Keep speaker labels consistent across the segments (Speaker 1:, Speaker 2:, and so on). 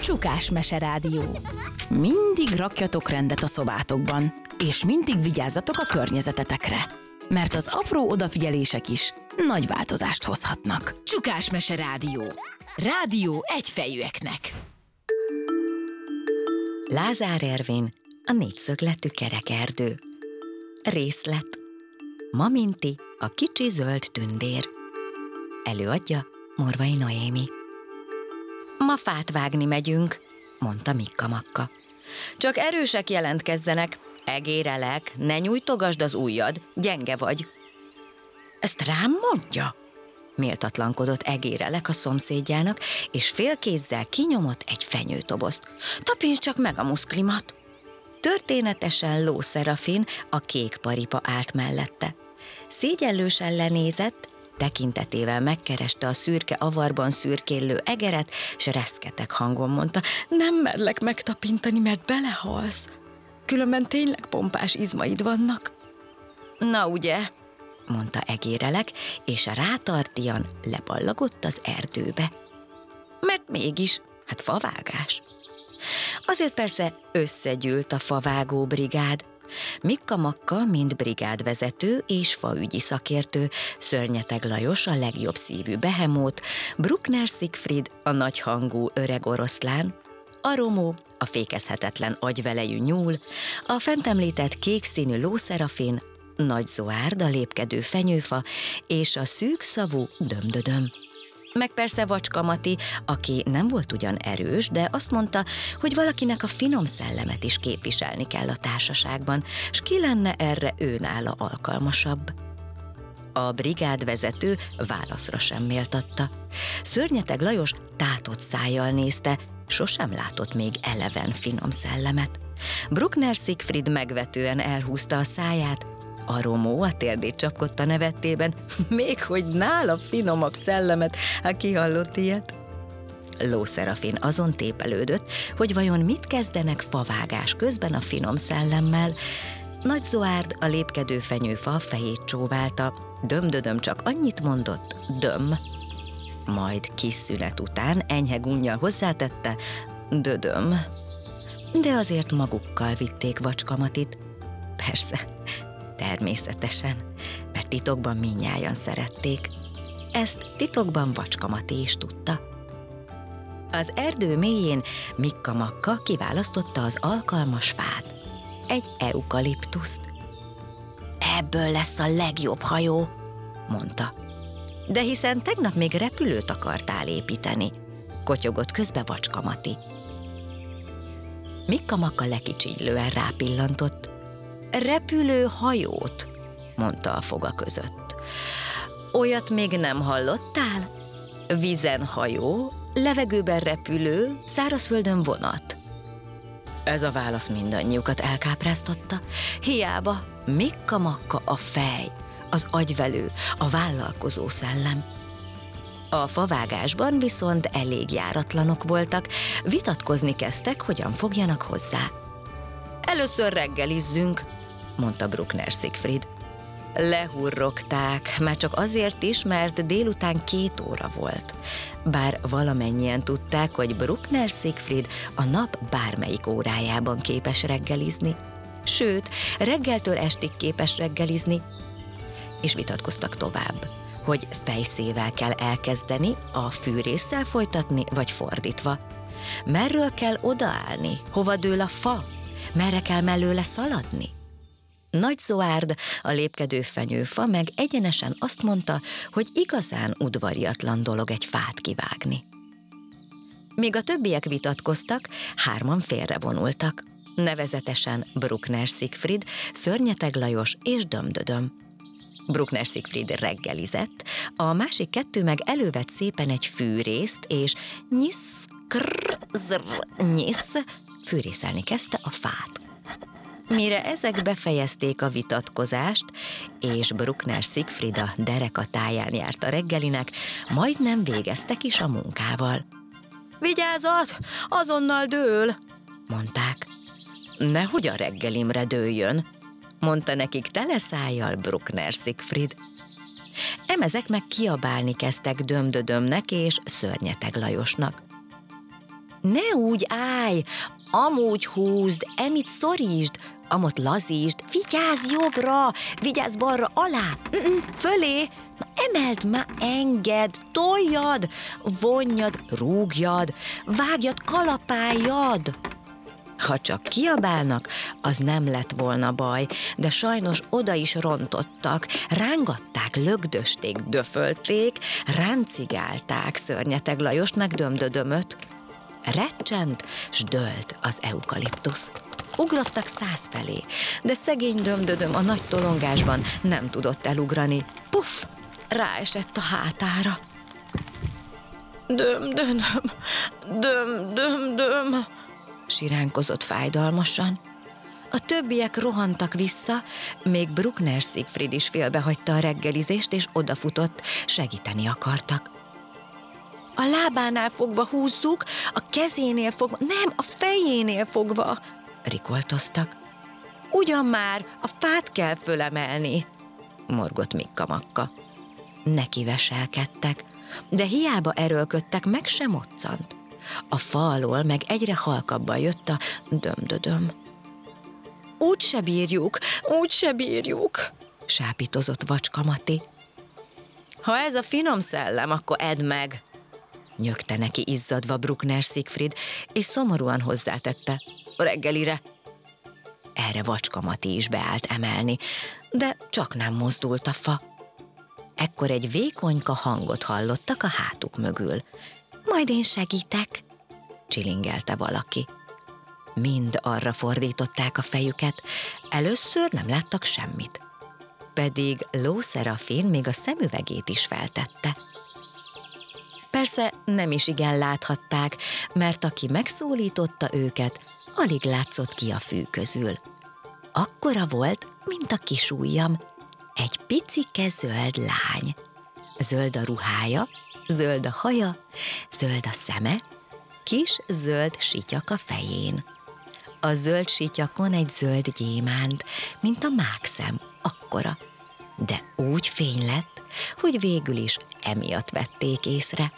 Speaker 1: Csukás Meserádió. Mindig rakjatok rendet a szobátokban, és mindig vigyázzatok a környezetetekre, mert az apró odafigyelések is nagy változást hozhatnak. Csukás Meserádió. Rádió egyfejűeknek.
Speaker 2: Lázár Ervin, a négyszögletű kerekerdő. Részlet. Maminti, a kicsi zöld tündér. Előadja Morvai Noémi. Ma fát vágni megyünk, mondta Mikka Makka. Csak erősek jelentkezzenek, egérelek, ne nyújtogasd az ujjad, gyenge vagy. Ezt rám mondja? Méltatlankodott egérelek a szomszédjának, és félkézzel kinyomott egy fenyőtobozt. Tapints csak meg a muszklimat! Történetesen Ló Szerafin, a kék paripa állt mellette. Szégyellősen lenézett, tekintetével megkereste a szürke avarban szürkélő egeret, s reszketeg hangon mondta: nem merlek megtapintani, mert belehalsz. Különben tényleg pompás izmaid vannak. Na ugye, mondta egérelek, és rátartian leballagott az erdőbe. Mert mégis, hát favágás. Azért persze összegyűlt a favágó brigád. Mikka Makka, mint brigádvezető és faügyi szakértő, Szörnyeteg Lajos, a legjobb szívű behemót, Bruckner Siegfried, a nagyhangú öreg oroszlán, a Romó, a fékezhetetlen agyvelejű nyúl, a fent említett kék színű Ló Szerafin, Nagy Zoárd, a lépkedő fenyőfa, és a szűkszavú Dömdödöm. Meg persze Vacska Mati, aki nem volt ugyan erős, de azt mondta, hogy valakinek a finom szellemet is képviselni kell a társaságban, s ki lenne erre őnála alkalmasabb. A brigádvezető válaszra sem méltatta. Szörnyeteg Lajos tátott szájjal nézte, sosem látott még eleven finom szellemet. Bruckner Siegfried megvetően elhúzta a száját, a Romó a térdét csapkodta nevettében, még hogy nála finomabb szellemet, ha kihallott ilyet. Ló Szerafin azon tépelődött, hogy vajon mit kezdenek favágás közben a finom szellemmel. Nagy Zoárd, a lépkedő fenyőfa a fejét csóválta, Dömdödöm csak annyit mondott: döm. Majd kis szünet után enyhe gunnyal hozzátette: dödöm. De azért magukkal vitték Vacska Matit. Persze, természetesen, mert titokban mindnyájan szerették. Ezt titokban Vacska Mati is tudta. Az erdő mélyén Mikka Makka kiválasztotta az alkalmas fát, egy eukaliptuszt. Ebből lesz a legjobb hajó, mondta. De hiszen tegnap még repülőt akartál építeni, kotyogott közbe Vacska Mati. Mikka Makka lekicsillően rápillantott. Repülőhajót, mondta a foga között. Olyat még nem hallottál? Vízen hajó, levegőben repülő, szárazföldön vonat. Ez a válasz mindannyiukat elkápráztatta. Hiába, Mikka Makka a fej, az agyvelő, a vállalkozó szellem. A favágásban viszont elég járatlanok voltak, vitatkozni kezdtek, hogyan fogjanak hozzá. Először reggelizzünk, mondta Bruckner Siegfried. Lehurrogták, már csak azért is, mert délután 2 óra volt. Bár valamennyien tudták, hogy Bruckner Siegfried a nap bármelyik órájában képes reggelizni. Sőt, reggeltől estig képes reggelizni. És vitatkoztak tovább, hogy fejszével kell elkezdeni, a fűrésszel folytatni, vagy fordítva. Merről kell odaállni, hova dől a fa, merre kell mellőle szaladni. Nagy Zoárd, a lépkedő fenyőfa meg egyenesen azt mondta, hogy igazán udvariatlan dolog egy fát kivágni. Míg a többiek vitatkoztak, 3 félrevonultak, nevezetesen Bruckner Siegfried, Szörnyeteg Lajos és Dömdödöm. Bruckner Siegfried reggelizett, a másik 2 meg elővett szépen egy fűrészt, és nyisz, krr, zr, nyisz, fűrészelni kezdte a fát. Mire ezek befejezték a vitatkozást, és Bruckner Siegfried a dereka táján járt a reggelinek, majdnem végeztek is a munkával. Vigyázat, azonnal dől, mondták. Nehogy a reggelimre dőljön, mondta nekik teleszájjal Bruckner Siegfried. Emezek meg kiabálni kezdtek Dömdödömnek és Szörnyeteg Lajosnak. Ne úgy állj, amúgy húzd, emit szorítsd, amott lazítsd, vigyázz jobbra, vigyázz balra, alá, fölé, na emeld már, engedd, toljad, vonjad, rúgjad, vágjad, kalapáljad. Ha csak kiabálnak, az nem lett volna baj, de sajnos oda is rontottak, rángatták, lögdösték, döfölték, ráncigálták Szörnyeteg Lajost meg Dömdödömöt. Recsent, s dőlt az eukaliptusz. Ugrottak 100 felé, de szegény Dömdödöm a nagy tolongásban nem tudott elugrani. Puff, ráesett a hátára. Dömdödöm, Dömdödöm, siránkozott fájdalmasan. A többiek rohantak vissza, még Bruckner Siegfried is félbehagyta a reggelizést, és odafutott, segíteni akartak. A lábánál fogva húzzuk, a kezénél fogva, nem, a fejénél fogva, rikoltoztak. Ugyan már, a fát kell fölemelni, morgott Mikka-Makka. Nekiveselkedtek, de hiába erőlködtek, meg sem moccant. A fa alól meg egyre halkabban jött a Dömdödöm. Úgy se bírjuk, sápítozott Vacska Mati. Ha ez a finom szellem, akkor edd meg, nyögte neki izzadva Bruckner Siegfried, és szomorúan hozzátette, reggelire. Erre Vacska Mati is beállt emelni, de csak nem mozdult a fa. Ekkor egy vékonyka hangot hallottak a hátuk mögül. Majd én segítek, csilingelte valaki. Mind arra fordították a fejüket, először nem láttak semmit. Pedig Ló Szerafin még a szemüvegét is feltette. Persze nem is igen láthatták, mert aki megszólította őket, alig látszott ki a fű közül. Akkora volt, mint a kisujjam, egy picike zöld lány. Zöld a ruhája, zöld a haja, zöld a szeme, kis zöld sityak a fején. A zöld sityakon egy zöld gyémánt, mint a mákszem, akkora, de úgy fény lett, hogy végül is emiatt vették észre.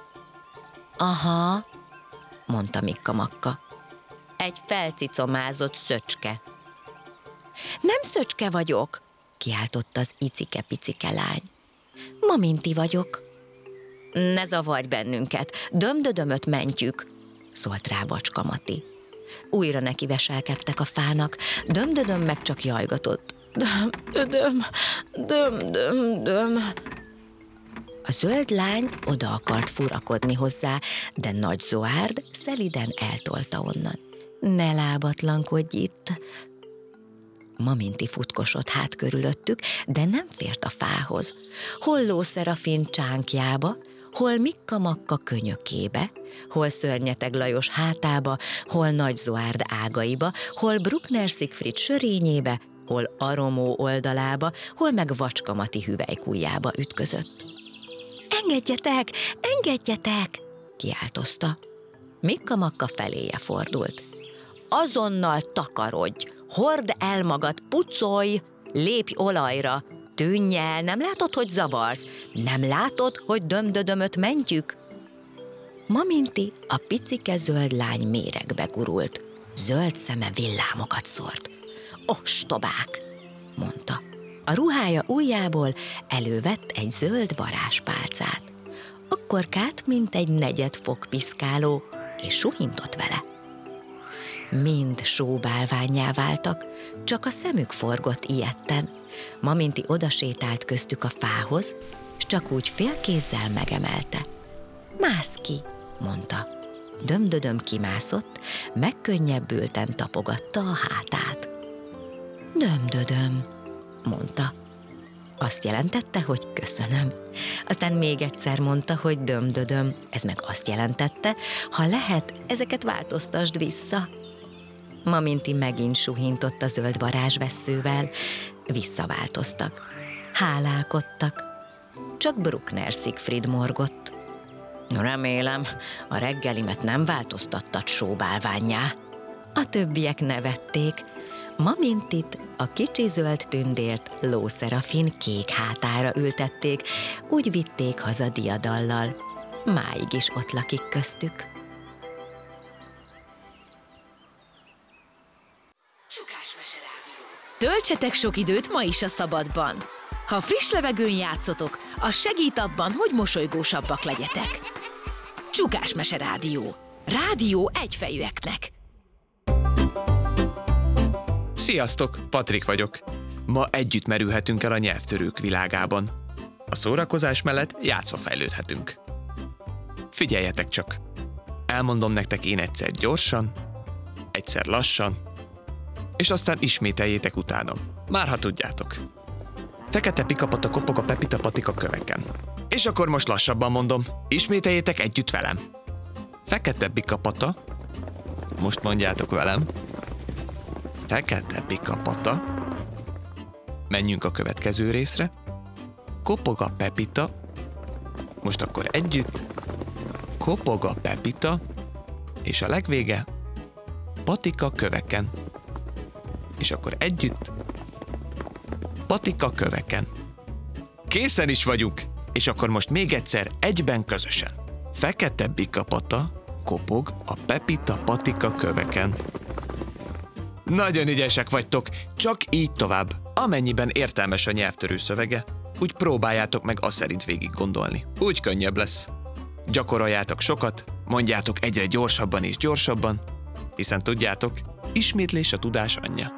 Speaker 2: Aha, mondta Mikka-Makka. Egy felcicomázott szöcske. Nem szöcske vagyok, kiáltott az icike-picike lány. Maminti vagyok. Ne zavarj bennünket, Dömdödömöt mentjük, szólt rá Vacska Mati. Újra nekiveselkedtek a fának, Dömdödöm meg csak jajgatott. Döm. A zöld lány oda akart furakodni hozzá, de Nagy Zoárd szeliden eltolta onnan. Ne lábatlankodj itt! Maminti futkosott hát körülöttük, de nem fért a fához. Hol Ló Szerafin csánkjába, hol Mikka-Makka könyökébe, hol Szörnyeteg Lajos hátába, hol Nagy Zoárd ágaiba, hol Bruckner Siegfried sörényébe, hol Aromó oldalába, hol meg Vacska Mati hüvelykujjába ütközött. Engedjetek! Kiáltozta. Mikka-Makka feléje fordult. Azonnal takarodj, hord el magad, pucolj, lépj olajra, tűnj el, nem látod, hogy zavarsz? Nem látod, hogy Dömdödömöt mentjük? Maminti, a picike zöld lány méregbe gurult, zöld szeme villámokat szórt. Ostobák, mondta. A ruhája ujjából elővett egy zöld varázspálcát. Akkorkát, mint egy negyedfok piszkáló, és suhintott vele. Mind sóbálvánnyá váltak, csak a szemük forgott ijedten. Maminti odasétált köztük a fához, s csak úgy félkézzel megemelte. Mász ki, mondta. Dömdödöm kimászott, megkönnyebbülten tapogatta a hátát. Dömdödöm, mondta. Azt jelentette, hogy köszönöm. Aztán még egyszer mondta, hogy Dömdödöm, ez meg azt jelentette, ha lehet, ezeket változtasd vissza. Maminti megint suhintott a zöld varázsvesszővel, visszaváltoztak. Hálálkodtak. Csak Bruckner Siegfried morgott. Remélem, a reggelimet nem változtattad sóbálvánnyá. A többiek nevették. Mamintit, a kicsi zöld tündért Ló Szerafin kék hátára ültették, úgy vitték haza diadallal. Máig is ott lakik köztük.
Speaker 1: Töltsetek sok időt ma is a szabadban. Ha friss levegőn játszotok, az segít abban, hogy mosolygósabbak legyetek. Csukás Mese Rádió. Rádió egyfejűeknek.
Speaker 3: Sziasztok, Patrik vagyok. Ma együtt merülhetünk el a nyelvtörők világában. A szórakozás mellett játszva fejlődhetünk. Figyeljetek csak! Elmondom nektek én egyszer gyorsan, egyszer lassan, és aztán ismételjétek utánam. Már ha tudjátok. Fekete pikapata kopog a Pepita patika köveken. És akkor most lassabban mondom, ismételjétek együtt velem. Fekete pikapata, most mondjátok velem. Fekete pikapata. Menjünk a következő részre. Kopog a Pepita. Most akkor együtt. Kopog a Pepita. És a legvége. Patika köveken. És akkor együtt. Patika köveken. Készen is vagyunk. És akkor most még egyszer egyben közösen. Fekete pikapata kopog a Pepita patika köveken. Nagyon ügyesek vagytok, csak így tovább. Amennyiben értelmes a nyelvtörő szövege, úgy próbáljátok meg azt szerint végig gondolni. Úgy könnyebb lesz. Gyakoroljátok sokat, mondjátok egyre gyorsabban és gyorsabban, hiszen tudjátok, ismétlés a tudás anyja.